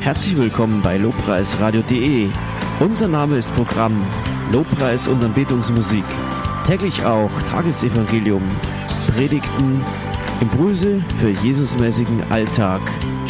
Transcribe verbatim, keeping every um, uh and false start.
Herzlich willkommen bei lobpreisradio punkt de. Unser Name ist Programm Lobpreis und Anbetungsmusik. Täglich auch Tagesevangelium, Predigten, Impulse für Jesusmäßigen Alltag.